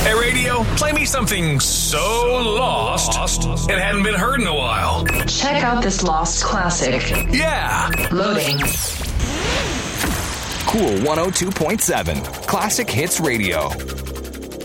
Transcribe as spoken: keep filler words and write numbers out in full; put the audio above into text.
Hey, radio, play me something so lost it hadn't been heard in a while. Check out this lost classic. Yeah. Loading. Cool one oh two point seven. Classic Hits Radio.